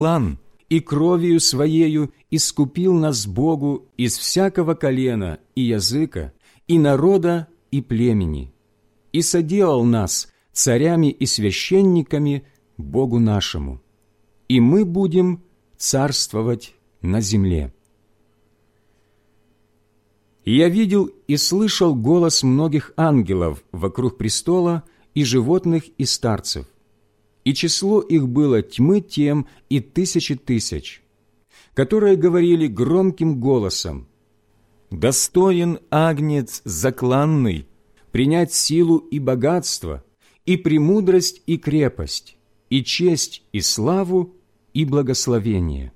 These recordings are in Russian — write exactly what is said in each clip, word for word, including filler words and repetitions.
план, и кровью Своею искупил нас Богу из всякого колена и языка, и народа, и племени, и соделал нас царями и священниками Богу нашему, и мы будем царствовать на земле. И я видел и слышал голос многих ангелов вокруг престола, и животных, и старцев, и число их было тьмы тем и тысячи тысяч, которые говорили громким голосом: «Достоин Агнец закланный принять силу и богатство, и премудрость, и крепость, и честь, и славу, и благословение».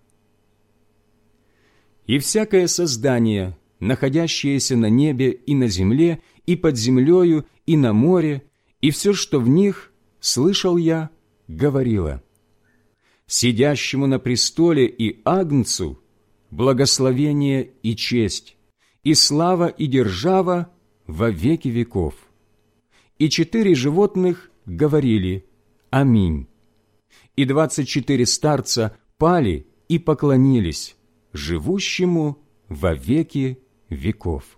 И всякое создание, находящееся на небе и на земле, и под землею, и на море, и все, что в них, слышал я, говорило: «Сидящему на престоле и Агнцу благословение и честь, и слава и держава во веки веков». И четыре животных говорили: «Аминь». И двадцать четыре старца пали и поклонились живущему во веки веков.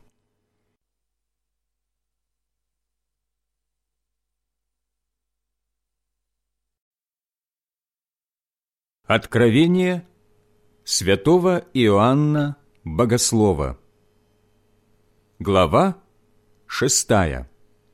Откровение святого Иоанна Богослова. Глава шестая.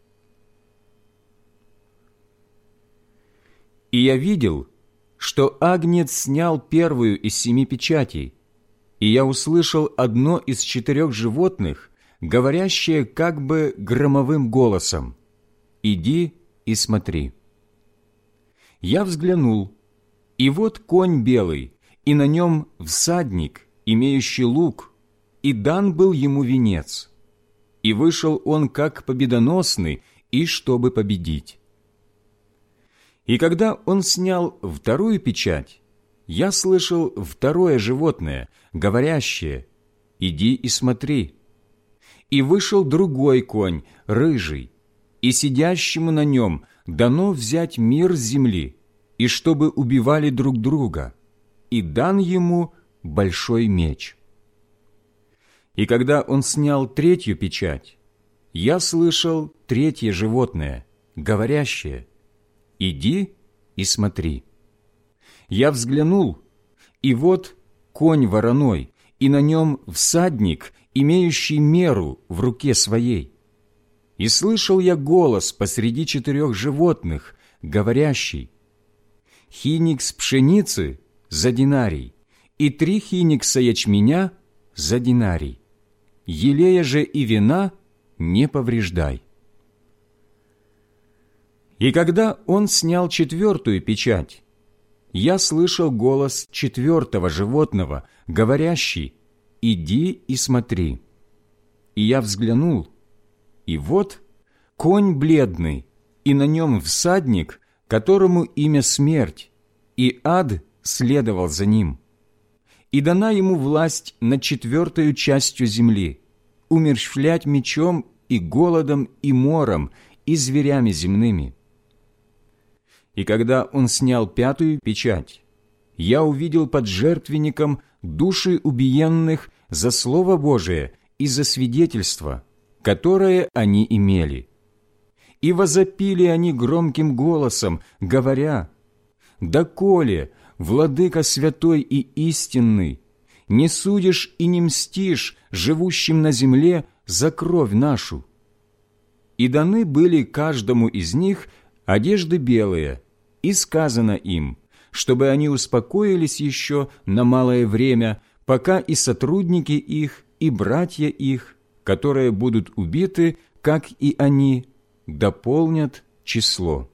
«И я видел, что Агнец снял первую из семи печатей, и я услышал одно из четырех животных, говорящее как бы громовым голосом: «Иди и смотри». Я взглянул, и вот конь белый, и на нем всадник, имеющий лук, и дан был ему венец. И вышел он как победоносный, и чтобы победить. И когда он снял вторую печать, я слышал второе животное, говорящее: «Иди и смотри». И вышел другой конь, рыжий, и сидящему на нем дано взять мир с земли, и чтобы убивали друг друга, и дан ему большой меч. И когда он снял третью печать, я слышал третье животное, говорящее: «Иди и смотри». Я взглянул, и вот конь вороной, и на нем всадник, имеющий меру в руке своей. И слышал я голос посреди четырех животных, говорящий: «Хиникс пшеницы за динарий, и три хиникса ячменя за динарий. Елея же и вина не повреждай». И когда он снял четвертую печать, я слышал голос четвертого животного, говорящий: «Иди и смотри». И я взглянул, и вот конь бледный, и на нем всадник, которому имя смерть, и ад следовал за ним. И дана ему власть над четвертою частью земли, умерщвлять мечом и голодом и мором и зверями земными. И когда он снял пятую печать, я увидел под жертвенником души убиенных за Слово Божие и за свидетельство, которое они имели. И возопили они громким голосом, говоря: «Доколе, Владыка святой и истинный, не судишь и не мстишь живущим на земле за кровь нашу?» И даны были каждому из них одежды белые, и сказано им, чтобы они успокоились еще на малое время, пока и сотрудники их, и братья их, которые будут убиты, как и они, дополнят число.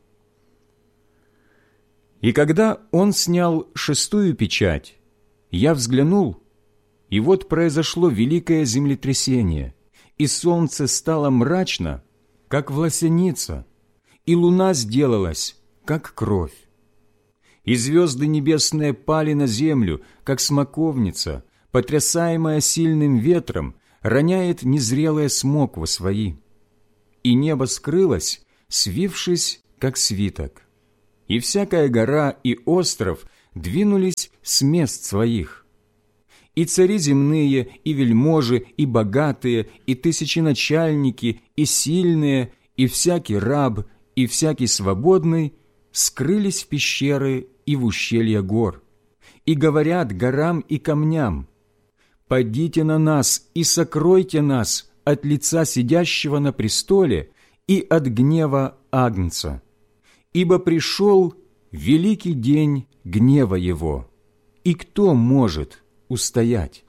И когда он снял шестую печать, я взглянул, и вот произошло великое землетрясение, и солнце стало мрачно, как власяница, и луна сделалась, как кровь. И звезды небесные пали на землю, как смоковница, потрясаемая сильным ветром, роняет незрелые смоквы свои. И небо скрылось, свившись, как свиток. И всякая гора и остров двинулись с мест своих. И цари земные, и вельможи, и богатые, и тысяченачальники, и сильные, и всякий раб, и всякий свободный скрылись в пещеры и в ущелья гор, и говорят горам и камням: «Падите на нас и сокройте нас от лица сидящего на престоле и от гнева Агнца, ибо пришел великий день гнева его, и кто может устоять?»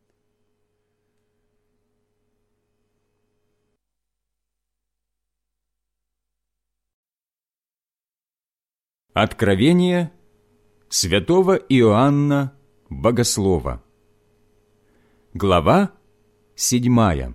Откровение святого Иоанна Богослова. Глава седьмая.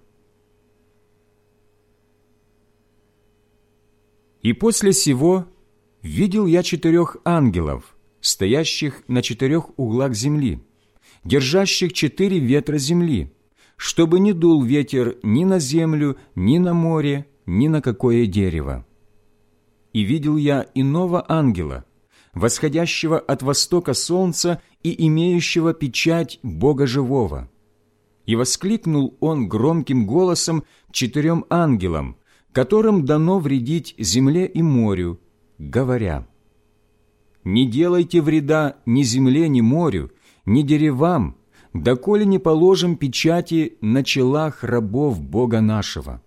«И после сего видел я четырех ангелов, стоящих на четырех углах земли, держащих четыре ветра земли, чтобы не дул ветер ни на землю, ни на море, ни на какое дерево. И видел я иного ангела, восходящего от востока солнца и имеющего печать Бога живого. И воскликнул он громким голосом четырем ангелам, которым дано вредить земле и морю, говоря: «Не делайте вреда ни земле, ни морю, ни деревам, доколе не положим печати на челах рабов Бога нашего».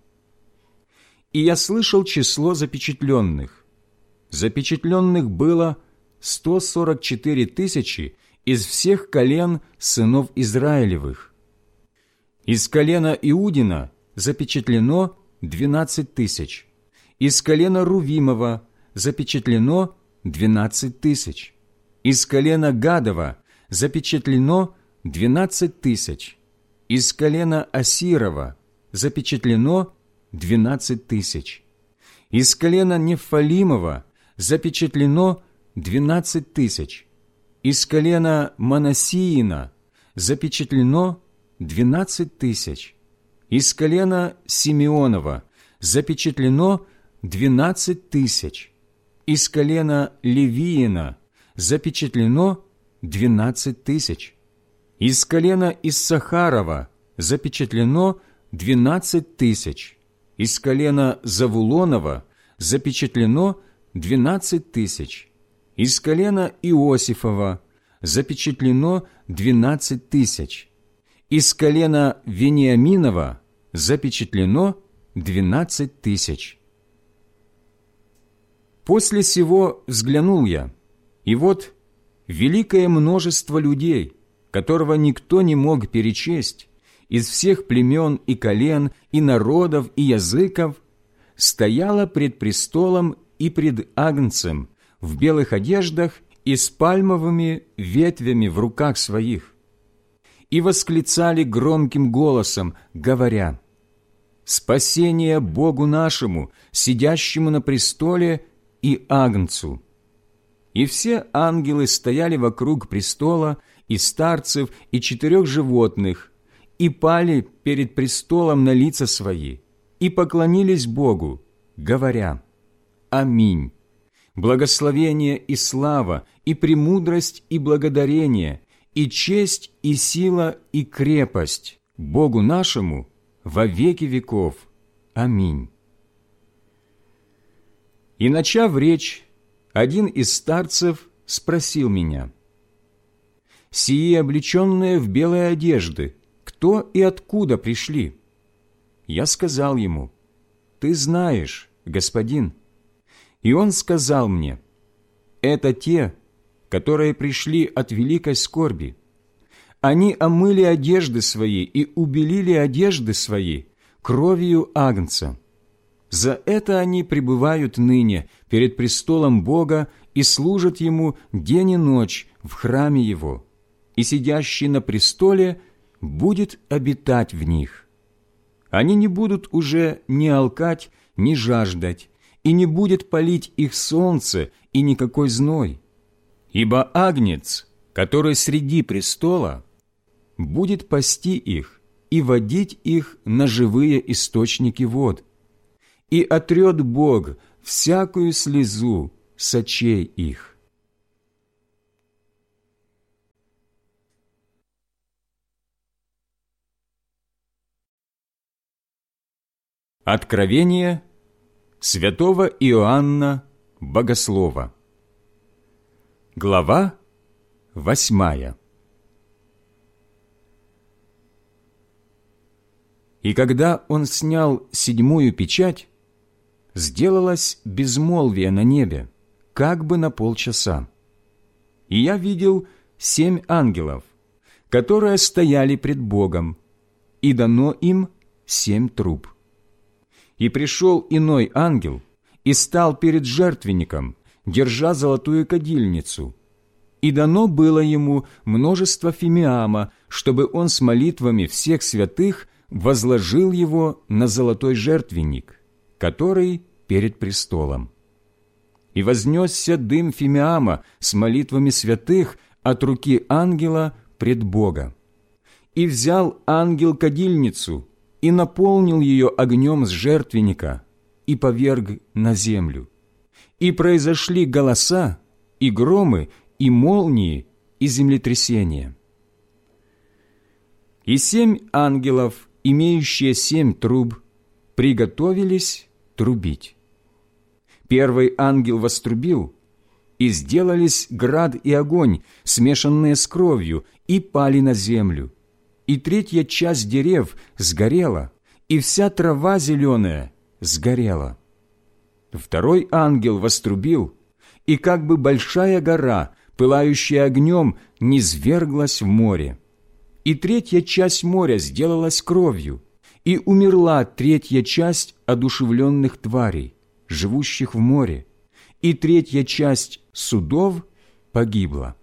И я слышал число запечатленных. Запечатленных было сто сорок четыре тысячи из всех колен сынов Израилевых. Из колена Иудина запечатлено двенадцать тысяч, из колена Рувимова запечатлено двенадцать тысяч, из колена Гадова запечатлено двенадцать тысяч, из колена Асирова запечатлено двенадцать тысяч, из колена Нефалимова запечатлено двенадцать тысяч, из колена Манассиина запечатлено двенадцать тысяч, из колена Симеонова запечатлено двенадцать тысяч, из колена Левиина запечатлено двенадцать тысяч, из колена Иссахарова запечатлено двенадцать тысяч, из колена Завулонова запечатлено двенадцать тысяч, из колена Иосифова запечатлено двенадцать тысяч, из колена Вениаминова запечатлено двенадцать тысяч. После сего взглянул я, и вот великое множество людей, которого никто не мог перечесть, из всех племен и колен, и народов, и языков, стояло пред престолом и пред Агнцем в белых одеждах и с пальмовыми ветвями в руках своих, и восклицали громким голосом, говоря: «Спасение Богу нашему, сидящему на престоле, и Агнцу!» И все ангелы стояли вокруг престола, и старцев, и четырех животных, и пали перед престолом на лица свои, и поклонились Богу, говоря: «Аминь! Благословение и слава, и премудрость, и благодарение, и честь, и сила, и крепость Богу нашему во веки веков. Аминь». И, начав речь, один из старцев спросил меня: «Сии, облеченные в белые одежды, кто и откуда пришли?» Я сказал ему: «Ты знаешь, господин». И он сказал мне: «Это те, которые пришли от великой скорби. Они омыли одежды свои и убелили одежды свои кровью Агнца. За это они пребывают ныне перед престолом Бога и служат Ему день и ночь в храме Его, и сидящий на престоле будет обитать в них. Они не будут уже ни алкать, ни жаждать, и не будет палить их солнце и никакой зной, ибо Агнец, который среди престола, будет пасти их и водить их на живые источники вод, и отрет Бог всякую слезу с очей их». Откровение святого Иоанна Богослова. Глава восьмая. И когда он снял седьмую печать, сделалось безмолвие на небе, как бы на полчаса. И я видел семь ангелов, которые стояли пред Богом, и дано им семь труб. И пришел иной ангел, и стал перед жертвенником, держа золотую кадильницу. И дано было ему множество фимиама, чтобы он с молитвами всех святых возложил его на золотой жертвенник, который перед престолом. И вознесся дым фимиама с молитвами святых от руки ангела пред Бога. И взял ангел кадильницу, и наполнил ее огнем с жертвенника, и поверг на землю. И произошли голоса, и громы, и молнии, и землетрясения. И семь ангелов, имеющие семь труб, приготовились трубить. Первый ангел вострубил, и сделались град и огонь, смешанные с кровью, и пали на землю. И третья часть дерев сгорела, и вся трава зеленая сгорела. Второй ангел вострубил, и как бы большая гора, пылающая огнем, низверглась в море. И третья часть моря сделалась кровью, и умерла третья часть одушевленных тварей, живущих в море, и третья часть судов погибла.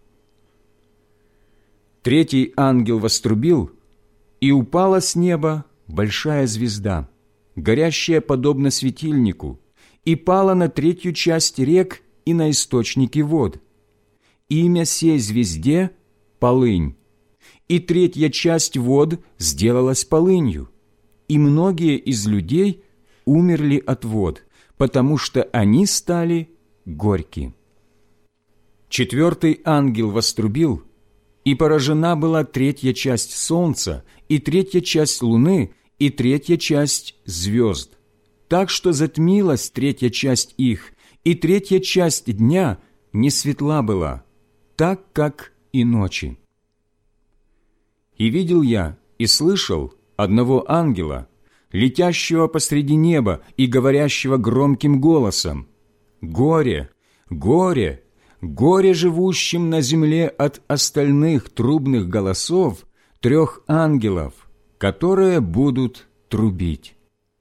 Третий ангел вострубил, и упала с неба большая звезда, горящая подобно светильнику, и пала на третью часть рек и на источники вод. Имя сей звезде — Полынь, и третья часть вод сделалась полынью, и многие из людей умерли от вод, потому что они стали горьки. Четвертый ангел вострубил, и поражена была третья часть солнца, и третья часть луны, и третья часть звезд, так что затмилась третья часть их, и третья часть дня не светла была, так как и ночи. И видел я и слышал одного ангела, летящего посреди неба и говорящего громким голосом: «Горе, горе, горе живущим на земле от остальных трубных голосов трех ангелов, которые будут трубить».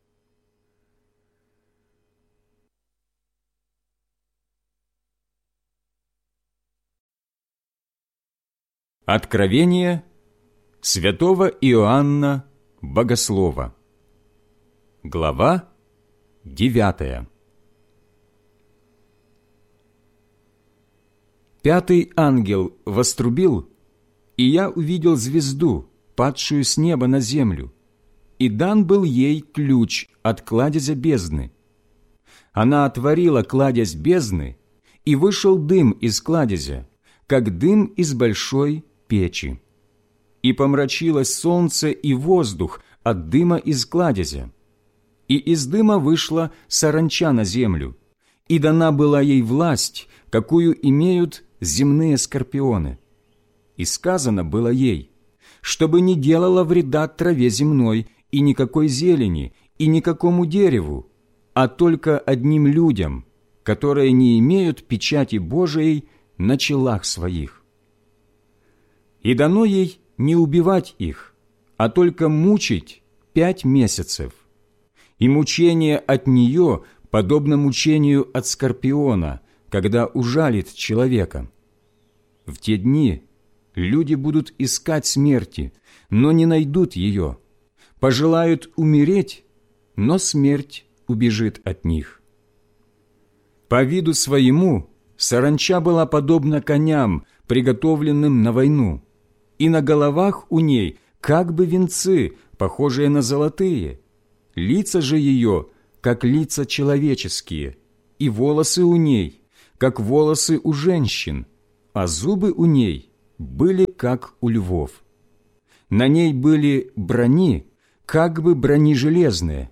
Откровение святого Иоанна Богослова. Глава девятая. Пятый ангел вострубил, и я увидел звезду, падшую с неба на землю, и дан был ей ключ от кладезя бездны. Она отворила кладезь бездны, и вышел дым из кладезя, как дым из большой печи. И помрачилось солнце и воздух от дыма из кладезя. И из дыма вышла саранча на землю, и дана была ей власть, какую имеют земные скорпионы. И сказано было ей, чтобы не делала вреда траве земной, и никакой зелени, и никакому дереву, а только одним людям, которые не имеют печати Божией на челах своих. И дано ей не убивать их, а только мучить пять месяцев. И мучение от нее подобно мучению от скорпиона, когда ужалит человека. В те дни люди будут искать смерти, но не найдут ее, пожелают умереть, но смерть убежит от них. По виду своему саранча была подобна коням, приготовленным на войну, и на головах у ней как бы венцы, похожие на золотые, лица же ее, как лица человеческие, и волосы у ней, как волосы у женщин, а зубы у ней были, как у львов. На ней были брони, как бы брони железные,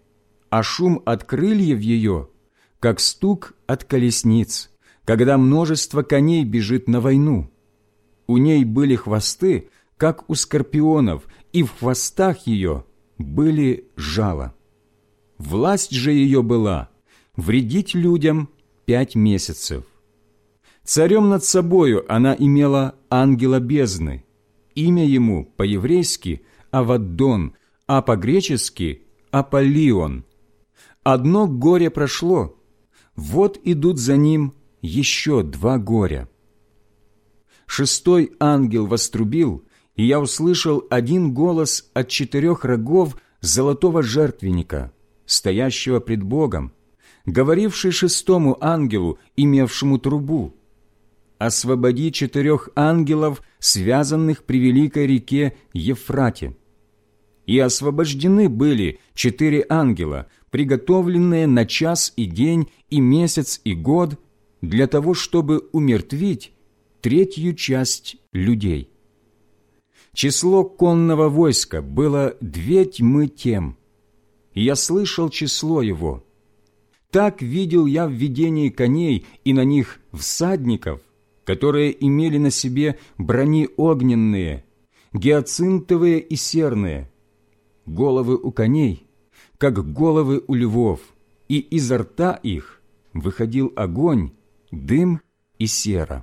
а шум от крыльев ее, как стук от колесниц, когда множество коней бежит на войну. У ней были хвосты, как у скорпионов, и в хвостах ее были жала. Власть же ее была вредить людям пять месяцев. Царем над собою она имела ангела бездны. Имя ему по-еврейски Аваддон, а по-гречески Аполлион. Одно горе прошло, вот идут за ним еще два горя. Шестой ангел вострубил, и я услышал один голос от четырех рогов золотого жертвенника, стоящего пред Богом, говоривший шестому ангелу, имевшему трубу: «Освободи четырех ангелов, связанных при великой реке Евфрате». И освобождены были четыре ангела, приготовленные на час и день, и месяц, и год, для того, чтобы умертвить третью часть людей. Число конного войска было две тьмы тем, и я слышал число его. Так видел я в видении коней и на них всадников, которые имели на себе брони огненные, гиацинтовые и серные, головы у коней, как головы у львов, и изо рта их выходил огонь, дым и сера.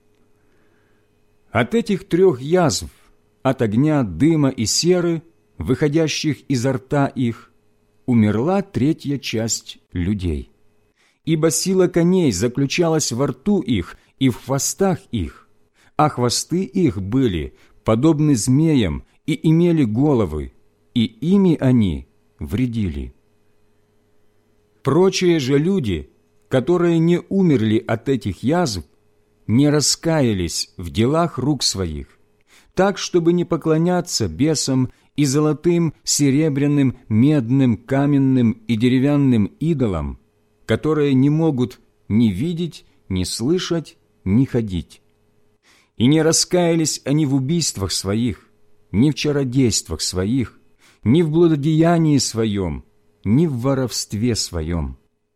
От этих трех язв, от огня, дыма и серы, выходящих изо рта их, умерла третья часть людей. Ибо сила коней заключалась во рту их и в хвостах их, а хвосты их были подобны змеям и имели головы, и ими они вредили. Прочие же люди, которые не умерли от этих язв, не раскаялись в делах рук своих, так, чтобы не поклоняться бесам и золотым, серебряным, медным, каменным и деревянным идолам, которые не могут ни видеть, ни слышать, ни ходить. И не раскаялись они в убийствах своих, ни в чародействах своих, ни в блудодеянии своем, ни в воровстве своем.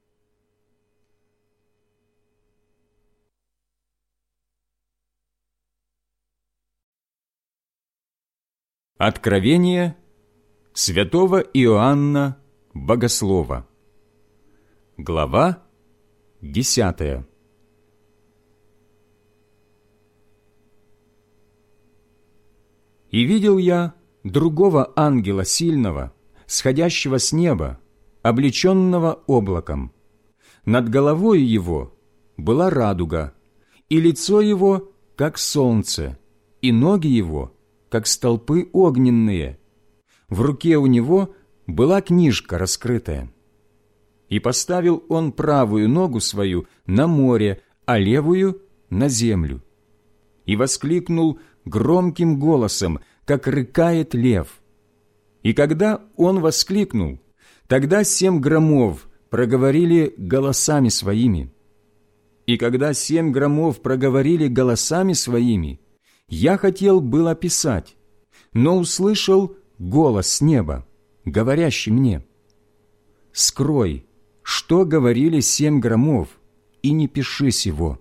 Откровение святого Иоанна Богослова. Глава десятая. «И видел я другого ангела сильного, сходящего с неба, облеченного облаком. Над головой его была радуга, и лицо его, как солнце, и ноги его, как столпы огненные. В руке у него была книжка раскрытая. И поставил он правую ногу свою на море, а левую — на землю. И воскликнул громким голосом, как рыкает лев. И когда он воскликнул, тогда семь громов проговорили голосами своими. И когда семь громов проговорили голосами своими, я хотел было писать, но услышал голос с неба, говорящий мне: «Скрой, что говорили семь громов, и не пиши сего».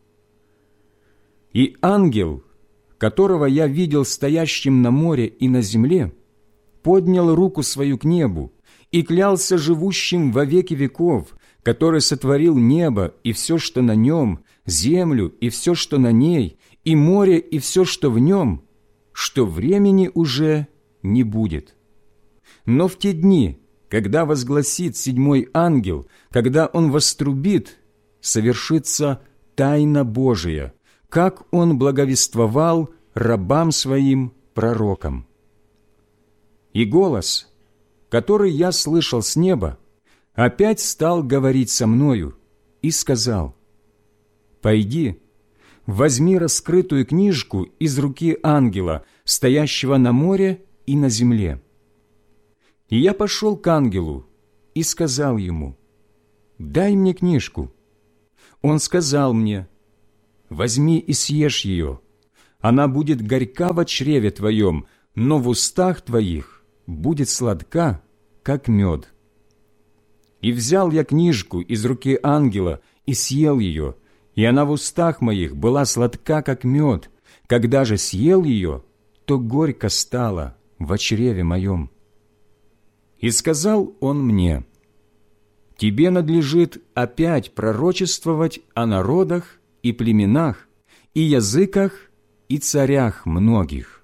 И ангел, которого я видел стоящим на море и на земле, поднял руку свою к небу и клялся живущим во веки веков, который сотворил небо и все, что на нем, землю и все, что на ней, и море и все, что в нем, что времени уже не будет. Но в те дни, когда возгласит седьмой ангел, когда он вострубит, совершится тайна Божия, как он благовествовал рабам своим пророкам. И голос, который я слышал с неба, опять стал говорить со мною и сказал: «Пойди, возьми раскрытую книжку из руки ангела, стоящего на море и на земле». И я пошел к ангелу и сказал ему: «Дай мне книжку». Он сказал мне: «Возьми и съешь ее. Она будет горька во чреве твоем, но в устах твоих будет сладка, как мед». И взял я книжку из руки ангела и съел ее, и она в устах моих была сладка, как мед. Когда же съел ее, то горько стало во чреве моем. И сказал он мне: тебе надлежит опять пророчествовать о народах и племенах, и языках, и царях многих.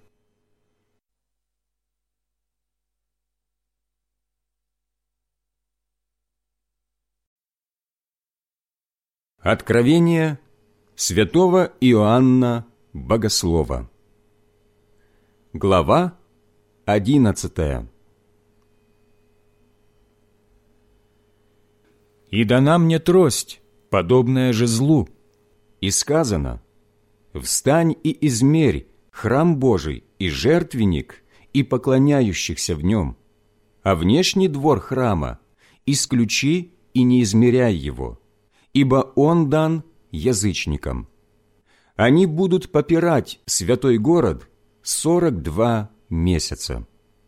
Откровение святого Иоанна Богослова. Глава одиннадцатая. «И дана мне трость, подобная жезлу, и сказано: встань и измерь храм Божий и жертвенник, и поклоняющихся в нем, а внешний двор храма исключи и не измеряй его, ибо он дан язычникам. Они будут попирать святой город сорок два месяца.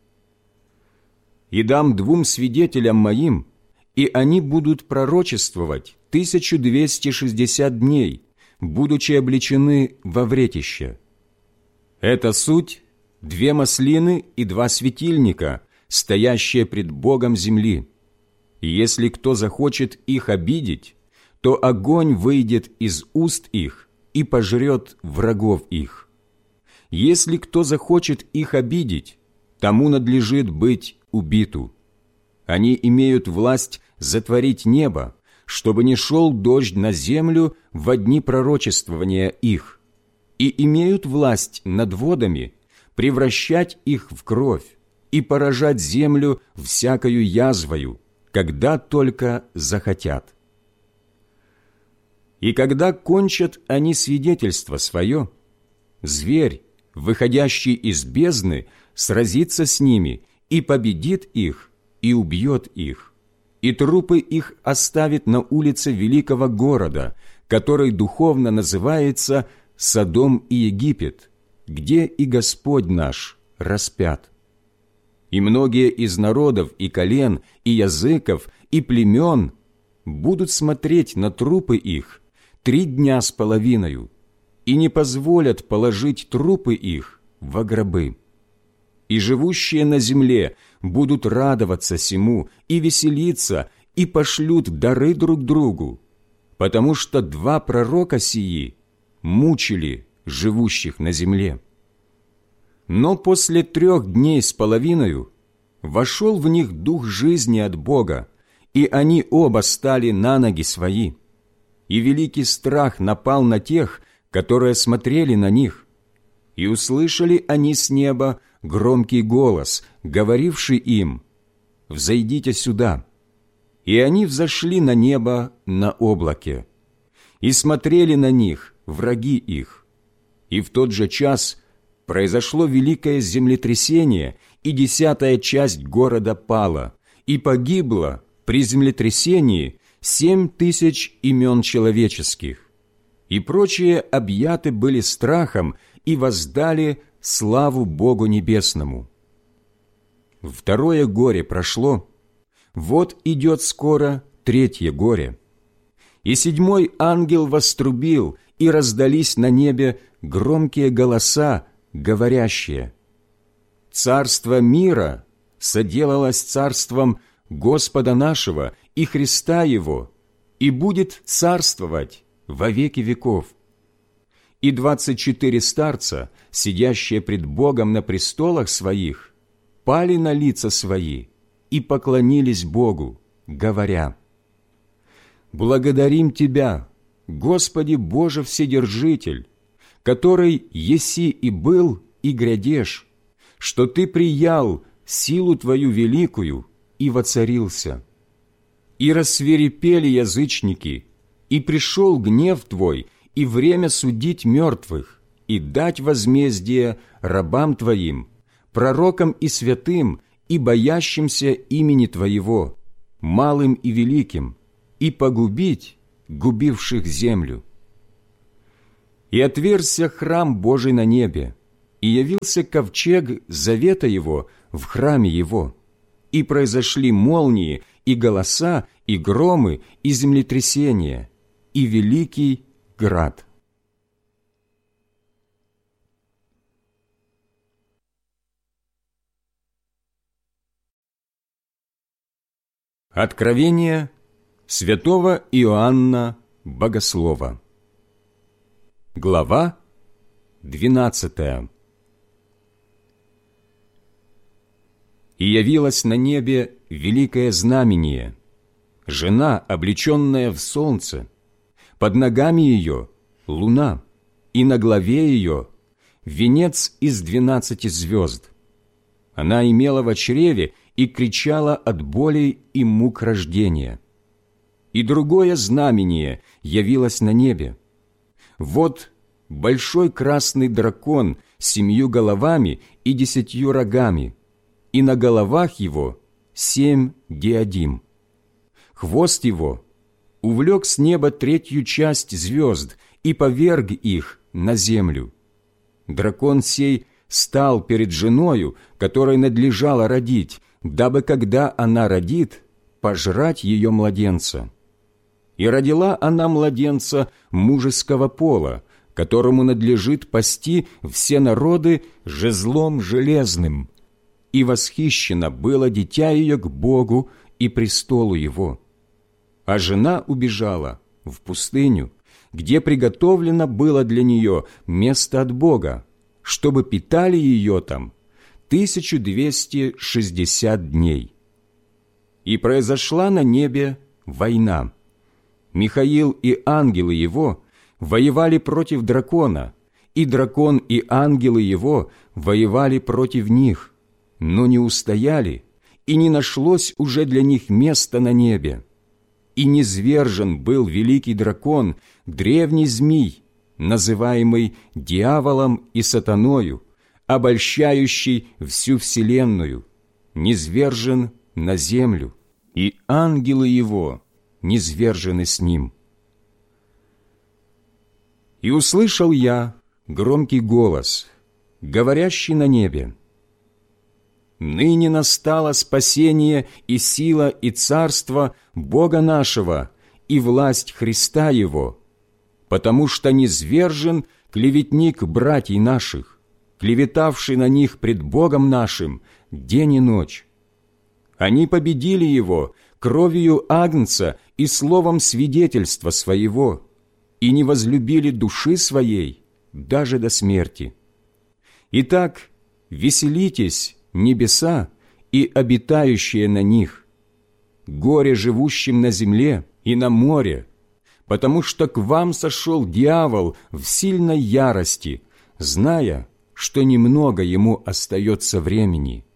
И дам двум свидетелям моим, и они будут пророчествовать тысячу двести шестьдесят дней, будучи облечены во вретище. Это суть две маслины и два светильника, стоящие пред Богом земли. И если кто захочет их обидеть, то огонь выйдет из уст их и пожрет врагов их. Если кто захочет их обидеть, тому надлежит быть убиту. Они имеют власть затворить небо, чтобы не шел дождь на землю во дни пророчествования их, и имеют власть над водами превращать их в кровь и поражать землю всякою язвою, когда только захотят. И когда кончат они свидетельство свое, зверь, выходящий из бездны, сразится с ними и победит их, и убьет их, и трупы их оставит на улице великого города, который духовно называется Содом и Египет, где и Господь наш распят. И многие из народов и колен, и языков, и племен будут смотреть на трупы их три дня с половиною, и не позволят положить трупы их во гробы. И живущие на земле будут радоваться сему и веселиться, и пошлют дары друг другу, потому что два пророка сии мучили живущих на земле. Но после трех дней с половиною вошел в них дух жизни от Бога, и они оба стали на ноги свои. И великий страх напал на тех, которые смотрели на них. И услышали они с неба громкий голос, говоривший им: «Взойдите сюда». И они взошли на небо на облаке. И смотрели на них враги их. И в тот же час произошло великое землетрясение, и десятая часть города пала, и погибло при землетрясении семь тысяч имен человеческих. И прочие объяты были страхом и воздали славу Богу Небесному. Второе горе прошло, вот идет скоро третье горе. И седьмой ангел вострубил, и раздались на небе громкие голоса, говорящие: «Царство мира соделалось царством Господа нашего и Христа Его, и будет царствовать во веки веков». И двадцать четыре старца, сидящие пред Богом на престолах своих, пали на лица свои и поклонились Богу, говоря: «Благодарим Тебя, Господи Боже Вседержитель, который еси и был, и грядешь, что Ты приял силу Твою великую и воцарился. И рассвирепели язычники, и пришел гнев Твой, и время судить мертвых, и дать возмездие рабам Твоим, пророкам и святым, и боящимся имени Твоего, малым и великим, и погубить губивших землю. И отверзся храм Божий на небе, и явился ковчег завета Его в храме Его, и произошли молнии, и голоса, и громы, и землетрясения, и великий град. Откровение святого Иоанна Богослова. Глава двенадцатая. «И явилось на небе великое знамение, жена, облеченная в солнце, под ногами ее луна, и на главе ее венец из двенадцати звезд. Она имела во чреве и кричала от боли и мук рождения. И другое знамение явилось на небе. Вот большой красный дракон с семью головами и десятью рогами, и на головах его семь диадим. Хвост его увлек с неба третью часть звезд и поверг их на землю. Дракон сей стал перед женою, которой надлежало родить, дабы, когда она родит, пожрать ее младенца. И родила она младенца мужеского пола, которому надлежит пасти все народы жезлом железным. И восхищено было дитя ее к Богу и престолу его. А жена убежала в пустыню, где приготовлено было для нее место от Бога, чтобы питали ее там тысячу двести шестьдесят дней. И произошла на небе война. Михаил и ангелы его воевали против дракона, и дракон и ангелы его воевали против них, но не устояли, и не нашлось уже для них места на небе. И низвержен был великий дракон, древний змий, называемый дьяволом и сатаною, обольщающий всю вселенную, низвержен на землю, и ангелы его низвержены с ним. И услышал я громкий голос, говорящий на небе: «Ныне настало спасение и сила и царство Бога нашего и власть Христа Его, потому что низвержен клеветник братьев наших, клеветавший на них пред Богом нашим день и ночь. Они победили его кровью агнца и словом свидетельства своего, и не возлюбили души своей даже до смерти. Итак, веселитесь, небеса и обитающие на них, горе живущим на земле и на море, потому что к вам сошел дьявол в сильной ярости, зная, что немного ему остается времени.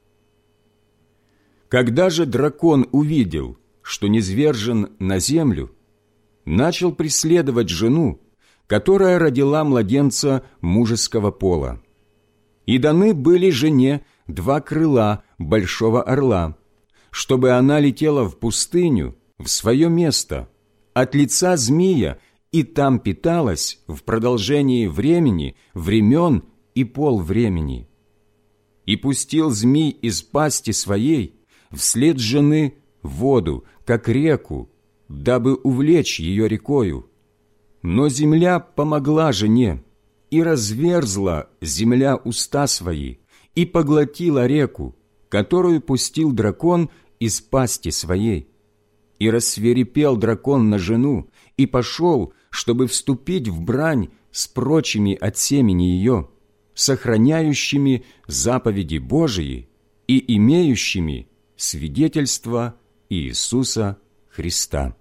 Когда же дракон увидел, что низвержен на землю, начал преследовать жену, которая родила младенца мужеского пола. И даны были жене два крыла большого орла, чтобы она летела в пустыню, в свое место, от лица змея, и там питалась в продолжении времени, времен и полвремени. И пустил змей из пасти своей вслед жены воду, как реку, дабы увлечь ее рекою. Но земля помогла жене, и разверзла земля уста свои, и поглотила реку, которую пустил дракон из пасти своей. И рассвирепел дракон на жену, и пошел, чтобы вступить в брань с прочими от семени ее, сохраняющими заповеди Божии и имеющими свидетельство Иисуса Христа.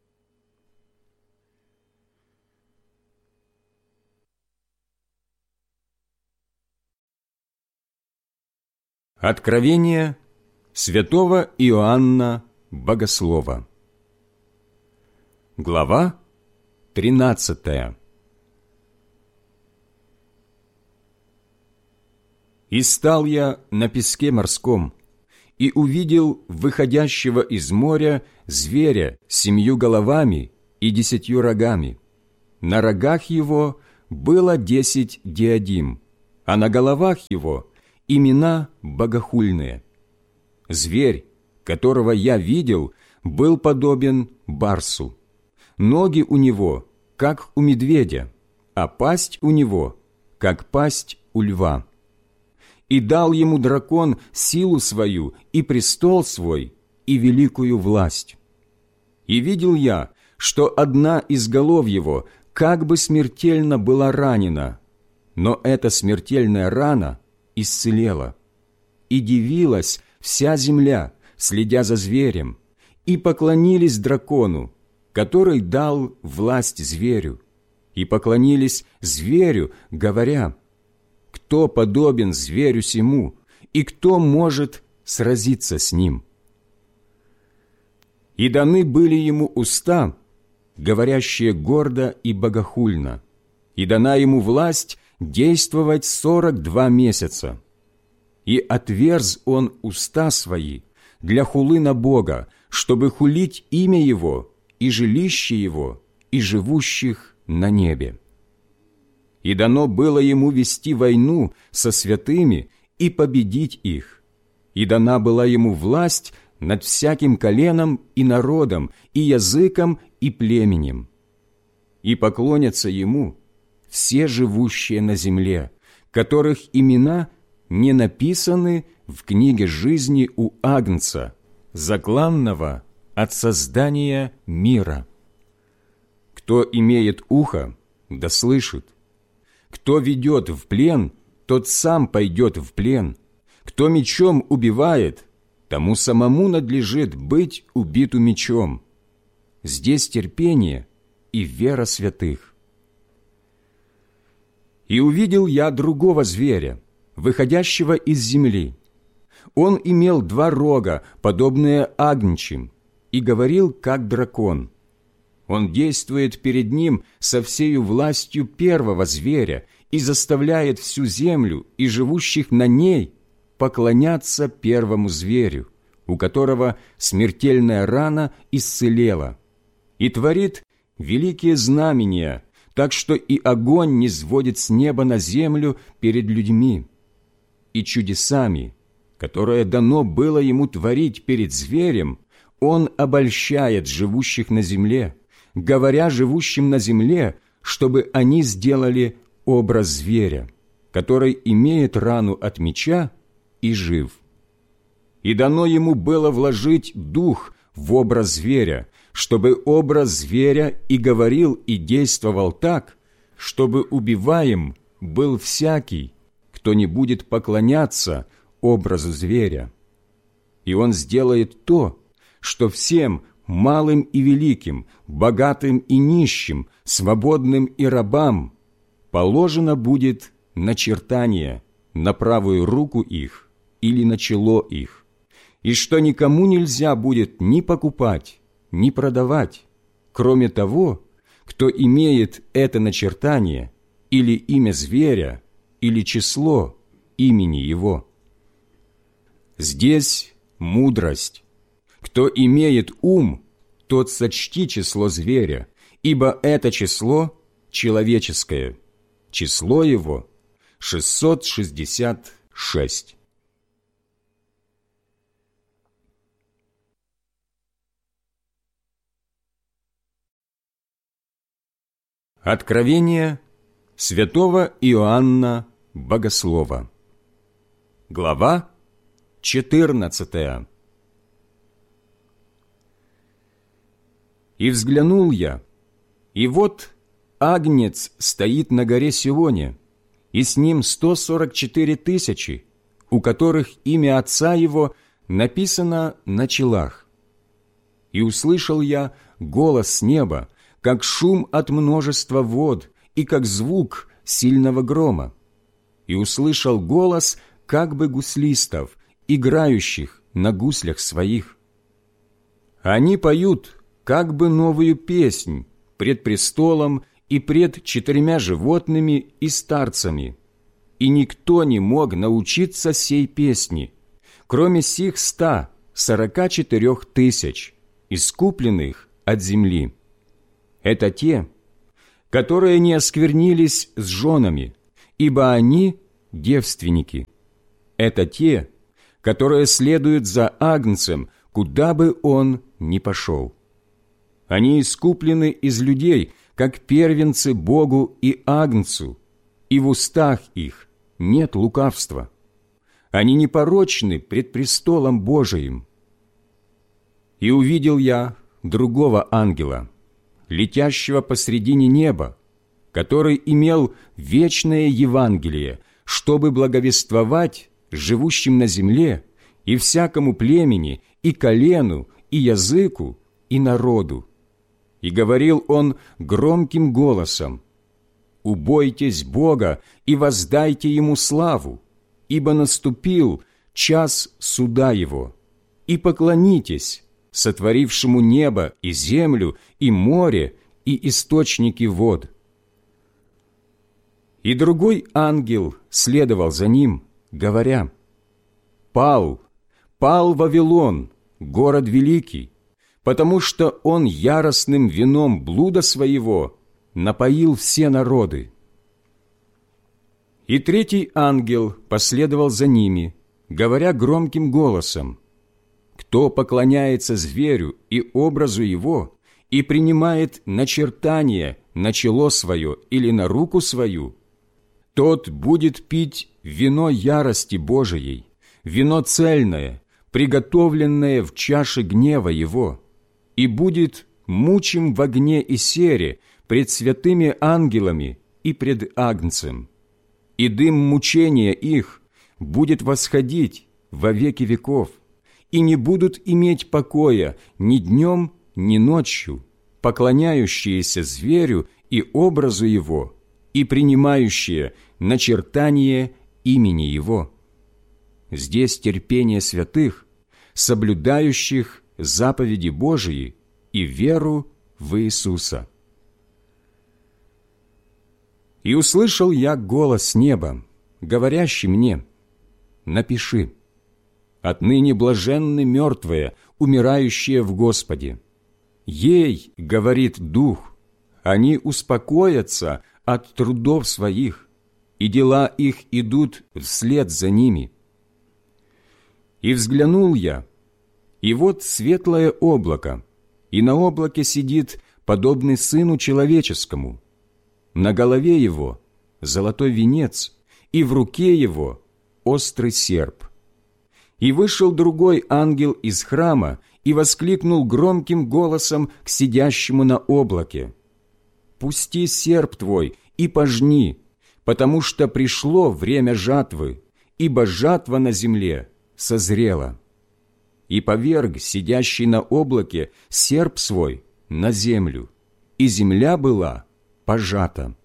Откровение святого Иоанна Богослова. Глава тринадцатая. «И стал я на песке морском, и увидел выходящего из моря зверя с семью головами и десятью рогами. На рогах его было десять диадим, а на головах его имена богохульные. Зверь, которого я видел, был подобен барсу, ноги у него, как у медведя, а пасть у него, как пасть у льва. И дал ему дракон силу свою, и престол свой, и великую власть. И видел я, что одна из голов его как бы смертельно была ранена, но эта смертельная рана исцелела. И дивилась вся земля, следя за зверем, и поклонились дракону, который дал власть зверю, и поклонились зверю, говоря: кто подобен зверю сему, и кто может сразиться с ним? И даны были ему уста, говорящие гордо и богохульно, и дана ему власть действовать сорок два месяца. И отверз он уста свои для хулы на Бога, чтобы хулить имя Его и жилище Его, и живущих на небе. И дано было ему вести войну со святыми и победить их, и дана была ему власть над всяким коленом и народом, и языком, и племенем. И поклонятся ему все живущие на земле, которых имена не написаны в книге жизни у Агнца, закланного от создания мира. Кто имеет ухо, да слышит. Кто ведет в плен, тот сам пойдет в плен. Кто мечом убивает, тому самому надлежит быть убиту мечом. Здесь терпение и вера святых. И увидел я другого зверя, выходящего из земли. Он имел два рога, подобные агнчим, и говорил, как дракон. Он действует перед ним со всею властью первого зверя и заставляет всю землю и живущих на ней поклоняться первому зверю, у которого смертельная рана исцелела, и творит великие знамения, так что и огонь не сводит с неба на землю перед людьми, и чудесами, которое дано было ему творить перед зверем, он обольщает живущих на земле, говоря живущим на земле, чтобы они сделали образ зверя, который имеет рану от меча и жив. И дано ему было вложить дух в образ зверя, чтобы образ зверя и говорил, и действовал так, чтобы убиваем был всякий, кто не будет поклоняться образу зверя. И он сделает то, что всем, малым и великим, богатым и нищим, свободным и рабам, положено будет начертание на правую руку их или на чело их, и что никому нельзя будет ни покупать, ни продавать, кроме того, кто имеет это начертание или имя зверя, или число имени его. Здесь мудрость. Кто имеет ум, тот сочти число зверя, ибо это число человеческое. Число его шестьсот шестьдесят шесть. Откровение святого Иоанна Богослова. Глава четырнадцатая. «И взглянул я, и вот агнец стоит на горе Сионе, и с ним сто сорок четыре тысячи, у которых имя Отца Его написано на челах. И услышал я голос с неба, как шум от множества вод и как звук сильного грома. И услышал голос как бы гуслистов, играющих на гуслях своих. Они поют как бы новую песнь пред престолом и пред четырьмя животными и старцами, и никто не мог научиться сей песни, кроме сих ста сорока четырех тысяч, искупленных от земли. Это те, которые не осквернились с женами, ибо они девственники. Это те, которые следуют за Агнцем, куда бы он не пошел. Они искуплены из людей, как первенцы Богу и Агнцу, и в устах их нет лукавства. Они непорочны пред престолом Божиим. И увидел я другого ангела, летящего посредине неба, который имел вечное Евангелие, чтобы благовествовать живущим на земле и всякому племени, и колену, и языку, и народу. И говорил он громким голосом: «Убойтесь Бога и воздайте Ему славу, ибо наступил час суда Его, и поклонитесь сотворившему небо и землю, и море, и источники вод». И другой ангел следовал за ним, говоря: «Пал, пал Вавилон, город великий, потому что он яростным вином блуда своего напоил все народы». И третий ангел последовал за ними, говоря громким голосом: «Кто поклоняется зверю и образу его и принимает начертание на чело свое или на руку свою, тот будет пить вино ярости Божией, вино цельное, приготовленное в чаше гнева его, и будет мучим в огне и сере пред святыми ангелами и пред Агнцем. И дым мучения их будет восходить во веки веков, и не будут иметь покоя ни днем, ни ночью, поклоняющиеся зверю и образу его, и принимающие начертание имени его. Здесь терпение святых, соблюдающих заповеди Божии и веру в Иисуса. И услышал я голос неба, говорящий мне: «Напиши: отныне блаженны мертвые, умирающие в Господе. Ей, — говорит Дух, — они успокоятся от трудов своих, и дела их идут вслед за ними». И взглянул я, и вот светлое облако, и на облаке сидит подобный Сыну Человеческому. На голове его золотой венец, и в руке его острый серп. И вышел другой ангел из храма и воскликнул громким голосом к сидящему на облаке: «Пусти серп твой и пожни, потому что пришло время жатвы, ибо жатва на земле созрела». И поверг сидящий на облаке серп свой на землю, и земля была пожата.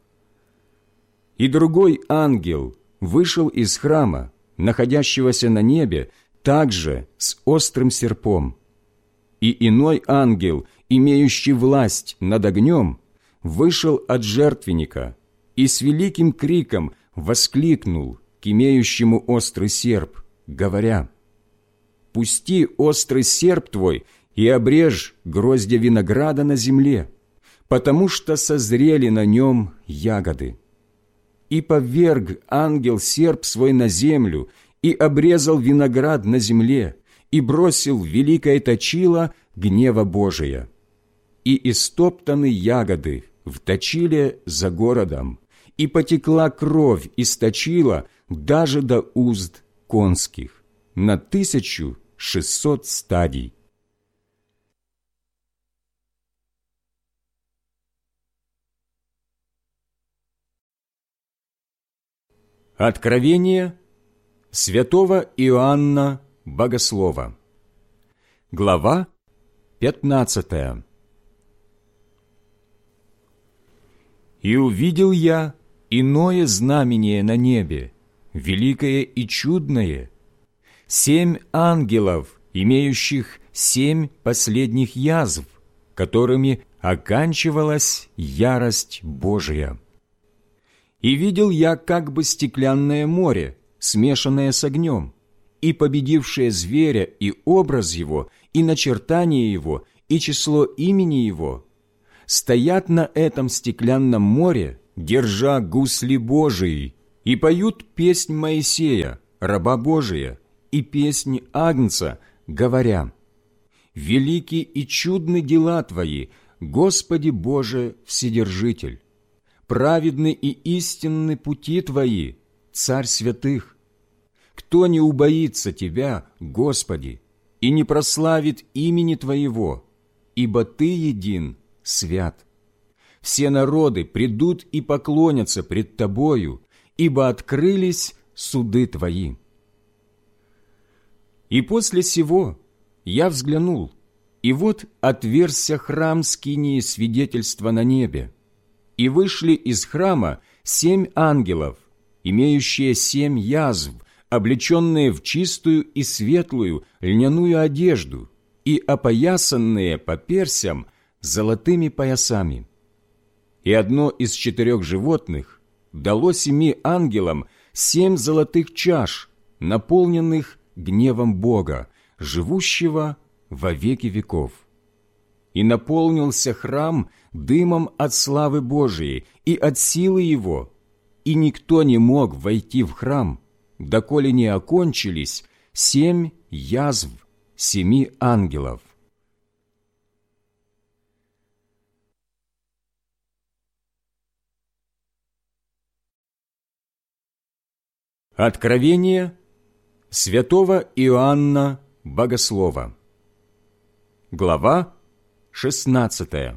И другой ангел вышел из храма, находящегося на небе, также с острым серпом. И иной ангел, имеющий власть над огнем, вышел от жертвенника и с великим криком воскликнул к имеющему острый серп, говоря: «Пусти острый серп твой и обрежь гроздья винограда на земле, потому что созрели на нем ягоды». И поверг ангел серп свой на землю, и обрезал виноград на земле, и бросил в великое точило гнева Божия. И истоптаны ягоды в точиле за городом, и потекла кровь из точила даже до узд конских, на тысячу шестьсот стадий. Откровение святого Иоанна Богослова. Глава пятнадцатая. «И увидел я иное знамение на небе, великое и чудное, семь ангелов, имеющих семь последних язв, которыми оканчивалась ярость Божия. И видел я как бы стеклянное море, смешанное с огнем, и победившее зверя и образ его, и начертание его, и число имени его, стоят на этом стеклянном море, держа гусли Божии, и поют песнь Моисея, раба Божия, и песнь Агнца, говоря: велики и чудны дела Твои, Господи Боже Вседержитель. Праведны и истинны пути Твои, Царь святых. Кто не убоится Тебя, Господи, и не прославит имени Твоего, ибо Ты един свят. Все народы придут и поклонятся пред Тобою, ибо открылись суды Твои. И после сего я взглянул, и вот отверзся храм скинии свидетельства на небе, и вышли из храма семь ангелов, имеющие семь язв, облеченные в чистую и светлую льняную одежду и опоясанные по персям золотыми поясами. И одно из четырех животных дало семи ангелам семь золотых чаш, наполненных гневом Бога, живущего во веки веков. И наполнился храм дымом от славы Божией и от силы Его, и никто не мог войти в храм, доколе не окончились семь язв семи ангелов. Откровение святого Иоанна Богослова. Глава шестнадцатая.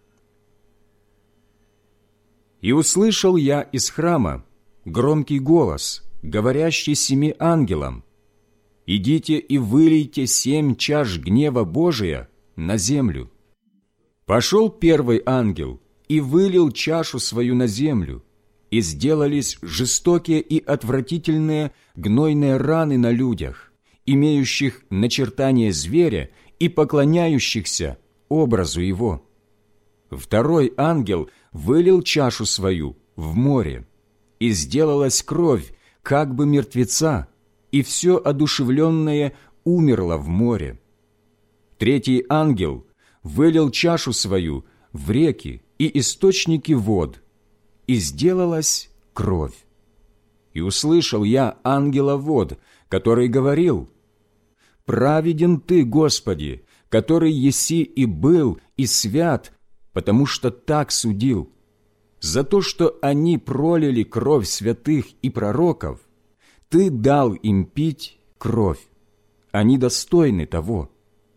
«И услышал я из храма громкий голос, говорящий семи ангелам: идите и вылейте семь чаш гнева Божия на землю. Пошел первый ангел и вылил чашу свою на землю, и сделались жестокие и отвратительные гнойные раны на людях, имеющих начертание зверя и поклоняющихся образу его. Второй ангел вылил чашу свою в море, и сделалась кровь, как бы мертвеца, и все одушевленное умерло в море. Третий ангел вылил чашу свою в реки и источники вод, и сделалась кровь. И услышал я ангела вод, который говорил: «Праведен Ты, Господи, который еси и был, и свят, потому что так судил. За то, что они пролили кровь святых и пророков, Ты дал им пить кровь. Они достойны того».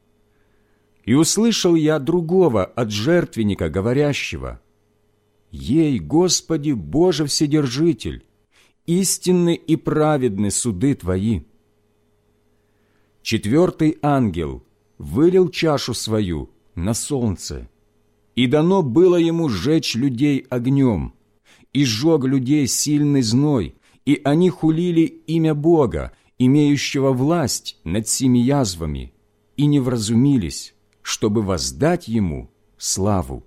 И услышал я другого от жертвенника, говорящего: «Ей, Господи, Боже Вседержитель, истинны и праведны суды Твои». Четвертый ангел вылил чашу свою на солнце, и дано было ему сжечь людей огнем, и сжег людей сильный зной, и они хулили имя Бога, имеющего власть над семи язвами, и не вразумились, чтобы воздать ему славу.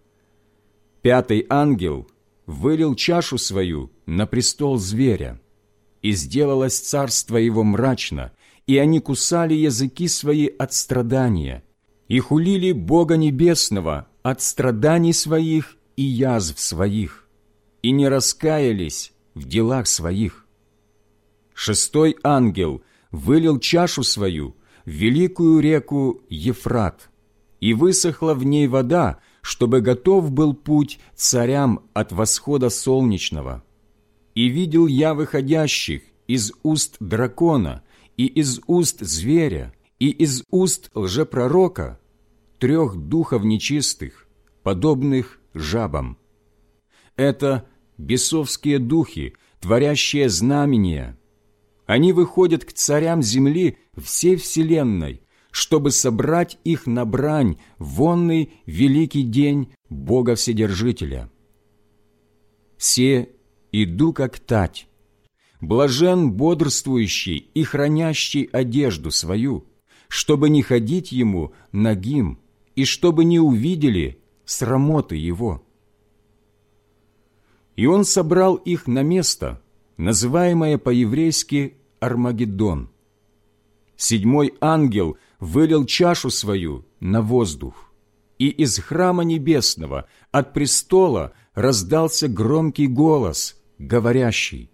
Пятый ангел вылил чашу свою на престол зверя, и сделалось царство его мрачно, и они кусали языки свои от страдания, и хулили Бога Небесного от страданий своих и язв своих, и не раскаялись в делах своих. Шестой ангел вылил чашу свою в великую реку Ефрат, и высохла в ней вода, чтобы готов был путь царям от восхода солнечного. И видел я выходящих из уст дракона, и из уст зверя, и из уст лжепророка трех духов нечистых, подобных жабам. Это бесовские духи, творящие знамения. Они выходят к царям земли всей вселенной, чтобы собрать их на брань в онный великий день Бога Вседержителя. «Се иду как тать, блажен бодрствующий и хранящий одежду свою, чтобы не ходить ему нагим, и чтобы не увидели срамоты его». И он собрал их на место, называемое по-еврейски Армагеддон. Седьмой ангел вылил чашу свою на воздух, и из храма небесного, от престола, раздался громкий голос, говорящий: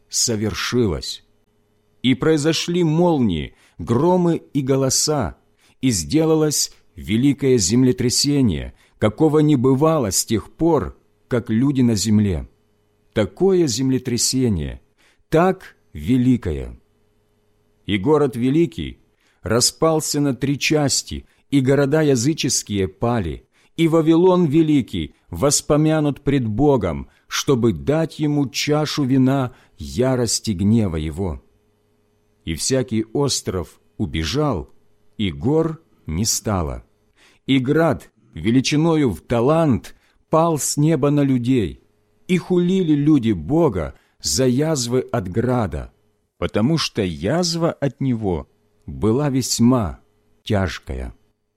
«Совершилось». И произошли молнии, громы и голоса, и сделалось великое землетрясение, какого не бывало с тех пор, как люди на земле. Такое землетрясение, так великое. И город великий распался на три части, и города языческие пали, и Вавилон великий воспомянут пред Богом, чтобы дать ему чашу вина ярости гнева его. И всякий остров убежал, и гор не стало. И град величиною в талант пал с неба на людей, и хулили люди Бога за язвы от града, потому что язва от него была весьма тяжкая.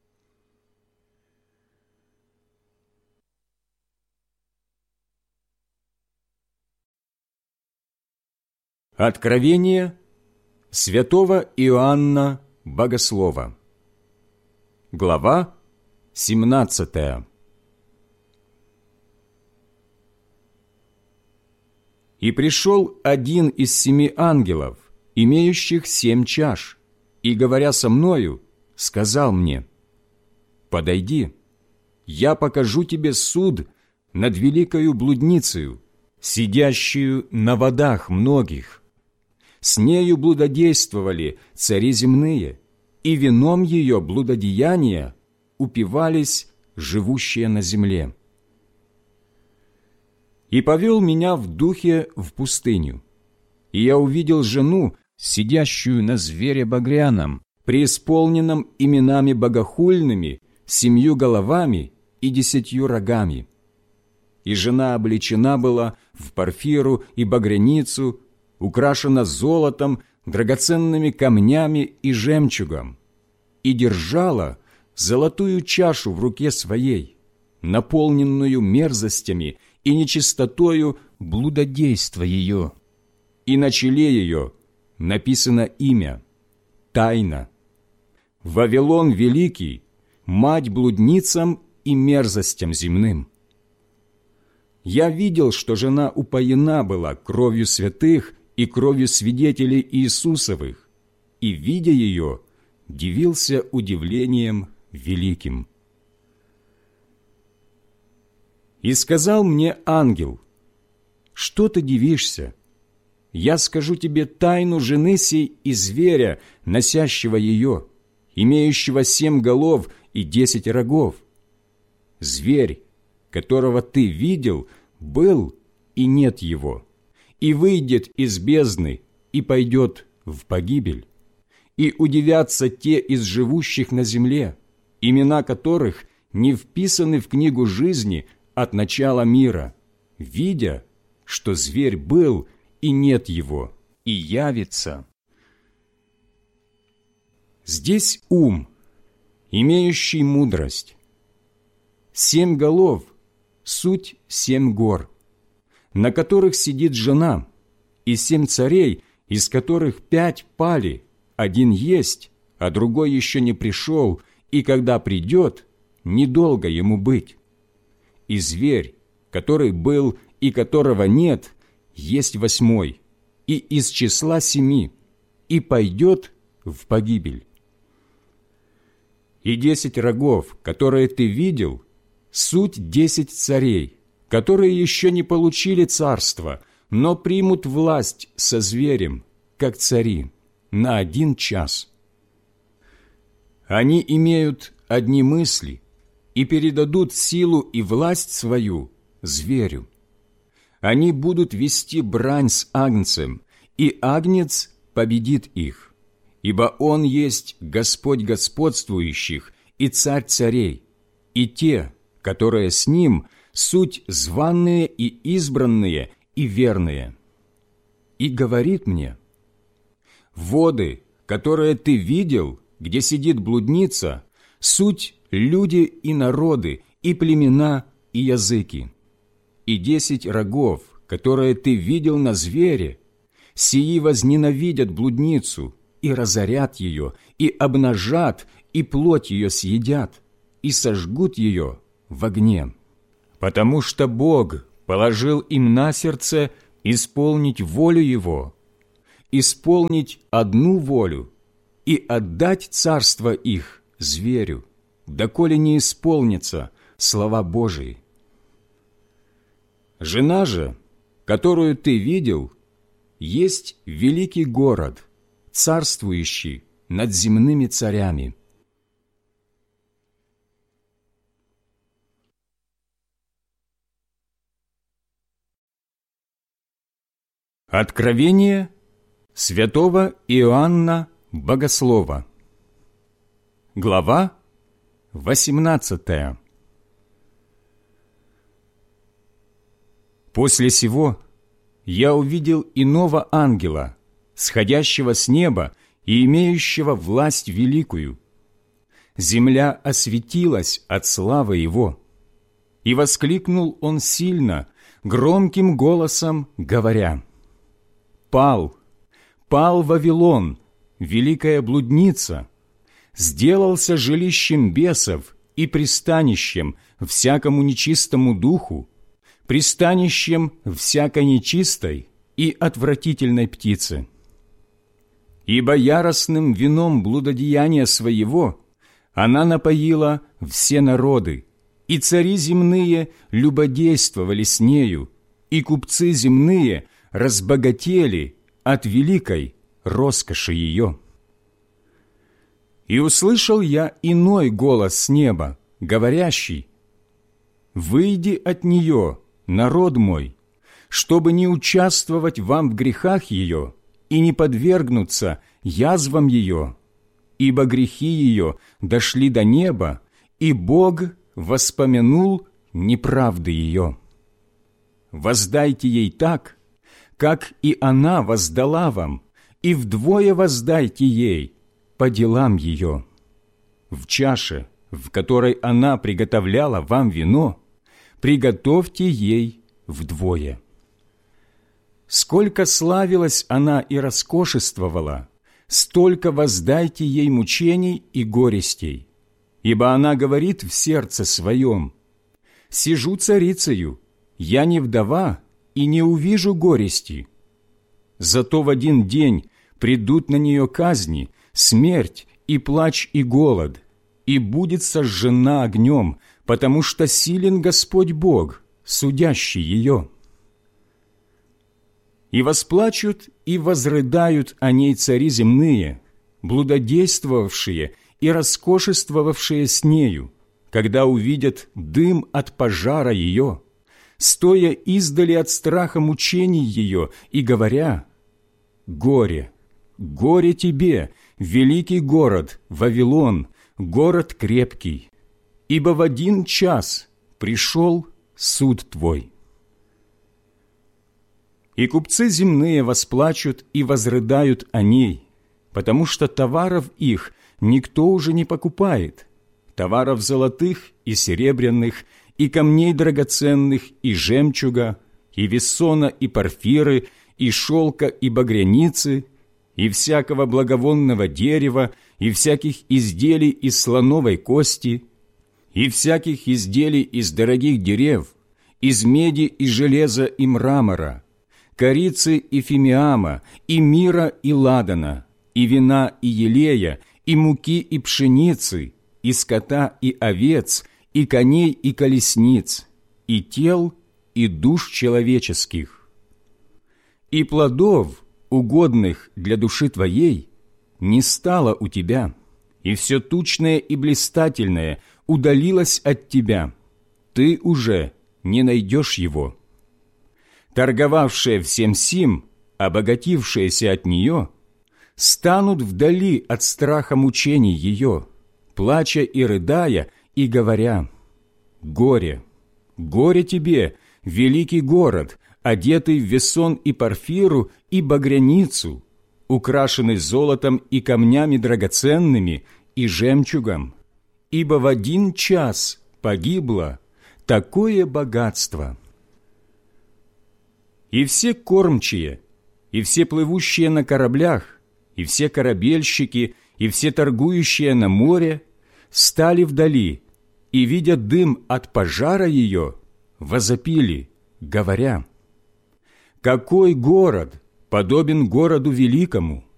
Откровение святого Иоанна Богослова. Глава семнадцатая. «И пришел один из семи ангелов, имеющих семь чаш, и, говоря со мною, сказал мне: «Подойди, я покажу тебе суд над великою блудницею, сидящую на водах многих. С нею блудодействовали цари земные, и вином ее блудодеяния упивались живущие на земле». И повел меня в духе в пустыню, и я увидел жену, сидящую на звере багряном, преисполненном именами богохульными, семью головами и десятью рогами. И жена облечена была в парфиру и багряницу, украшена золотом, драгоценными камнями и жемчугом, и держала золотую чашу в руке своей, наполненную мерзостями и нечистотою блудодейства ее. И на челе ее написано имя «Тайна». Вавилон великий, мать блудницам и мерзостям земным. Я видел, что жена упоена была кровью святых и кровью свидетелей Иисусовых, и, видя ее, дивился удивлением великим. И сказал мне ангел: «Что ты дивишься? Я скажу тебе тайну жены сей и зверя, носящего ее, имеющего семь голов и десять рогов. Зверь, которого ты видел, был и нет его, и выйдет из бездны и пойдет в погибель. И удивятся те из живущих на земле, имена которых не вписаны в книгу жизни от начала мира, видя, что зверь был и нет его, и явится. Здесь ум, имеющий мудрость. Семь голов — суть семь гор, на которых сидит жена, и семь царей, из которых пять пали, один есть, а другой еще не пришел, и когда придет, недолго ему быть. И зверь, который был и которого нет, есть восьмой, и из числа семи, и пойдет в погибель. И десять рогов, которые ты видел, суть десять царей, которые еще не получили царство, но примут власть со зверем, как цари, на один час. Они имеют одни мысли и передадут силу и власть свою зверю. Они будут вести брань с агнцем, и агнец победит их, ибо он есть Господь господствующих и Царь царей, и те, которые с ним, суть званные и избранные и верные. И говорит мне: воды, которые ты видел, где сидит блудница, суть люди и народы, и племена, и языки. И десять рогов, которые ты видел на звере, сии возненавидят блудницу, и разорят ее, и обнажат, и плоть ее съедят, и сожгут ее в огне. Потому что Бог положил им на сердце исполнить волю Его, исполнить одну волю и отдать царство их зверю, доколе не исполнятся слова Божии. Жена же, которую ты видел, есть великий город, царствующий над земными царями. Откровение святого Иоанна Богослова. Глава восемнадцатая. После сего я увидел иного ангела, сходящего с неба и имеющего власть великую. Земля осветилась от славы его. И воскликнул он сильно, громким голосом, говоря: «Пал, пал Вавилон, великая блудница, сделался жилищем бесов и пристанищем всякому нечистому духу, пристанищем всякой нечистой и отвратительной птицы. Ибо яростным вином блудодеяния своего она напоила все народы, и цари земные любодействовали с нею, и купцы земные разбогатели от великой роскоши ее. И услышал я иной голос с неба, говорящий: «Выйди от нее, народ мой, чтобы не участвовать вам в грехах ее и не подвергнуться язвам ее, ибо грехи ее дошли до неба, и Бог воспомянул неправды ее. Воздайте ей так, как и она воздала вам, и вдвое воздайте ей по делам ее. В чаше, в которой она приготовляла вам вино, приготовьте ей вдвое. Сколько славилась она и роскошествовала, столько воздайте ей мучений и горестей, ибо она говорит в сердце своем: сижу царицею, я не вдова и не увижу горести. Зато в один день придут на нее казни, смерть и плач и голод, и будет сожжена огнем, потому что силен Господь Бог, судящий ее. И восплачут и возрыдают о ней цари земные, блудодействовавшие и роскошествовавшие с нею, когда увидят дым от пожара ее, стоя издали от страха мучений ее и говоря: «Горе, горе тебе, великий город, Вавилон, город крепкий, ибо в один час пришел суд твой». И купцы земные восплачут и возрыдают о ней, потому что товаров их никто уже не покупает, товаров золотых и серебряных, и камней драгоценных, и жемчуга, и вессона, и порфиры, и шелка, и багряницы, и всякого благовонного дерева, и всяких изделий из слоновой кости, и всяких изделий из дорогих дерев, из меди и железа и мрамора, корицы и фимиама, и мира и ладана, и вина и елея, и муки и пшеницы, и скота и овец, и коней и колесниц, и тел и душ человеческих. И плодов, угодных для души твоей, не стало у тебя, и все тучное и блистательное удалилось от тебя, ты уже не найдешь его. Торговавшие всем сим, обогатившиеся от нее, станут вдали от страха мучений ее, плача и рыдая, и говоря: «Горе, горе тебе, великий город, одетый в весон и порфиру и багряницу, украшенный золотом и камнями драгоценными и жемчугом, ибо в один час погибло такое богатство». И все кормчие, и все плывущие на кораблях, и все корабельщики, и все торгующие на море стали вдали, и, видя дым от пожара ее, возопили, говоря: «Какой город подобен городу великому?